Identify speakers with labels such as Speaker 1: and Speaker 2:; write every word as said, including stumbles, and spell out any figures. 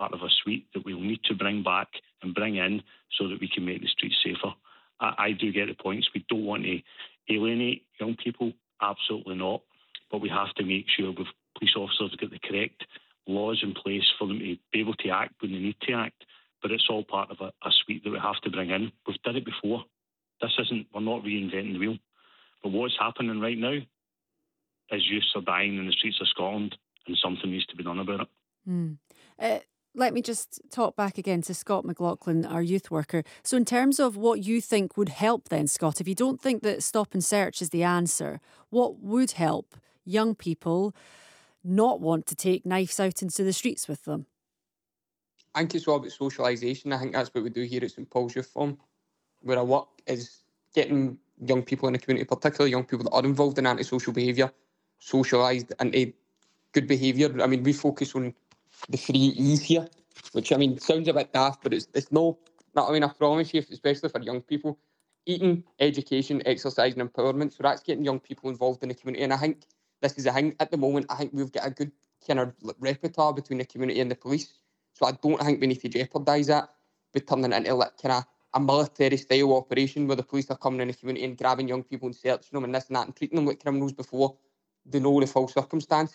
Speaker 1: part of a suite that we'll need to bring back and bring in so that we can make the streets safer. I, I do get the points. We don't want to alienate young people, absolutely not. But we have to make sure with police officers get the correct laws in place for them to be able to act when they need to act. But it's all part of a, a suite that we have to bring in. We've done it before. This isn't, we're not reinventing the wheel. But what's happening right now is youths are dying in the streets of Scotland, and something needs to be done about it.
Speaker 2: Mm. Uh, let me just talk back again to Scott McLaughlin, our youth worker. So in terms of what you think would help then, Scott, if you don't think that stop and search is the answer, what would help young people not want to take knives out into the streets with them?
Speaker 3: I think it's all about socialisation. I think that's what we do here at St Paul's Youth Forum. Where I work is getting young people in the community, particularly young people that are involved in antisocial behaviour, socialised into good behaviour. I mean, we focus on the three E's here, which, I mean, sounds a bit daft, but it's, it's no, not, I mean, I promise you, especially for young people, eating, education, exercise and empowerment. So that's getting young people involved in the community. And I think this is a thing, at the moment, I think we've got a good kind of repertoire between the community and the police. So I don't think we need to jeopardise that by turning it into like kind of a military-style operation where the police are coming in the community and grabbing young people and searching them and this and that and treating them like criminals before they know the full circumstances.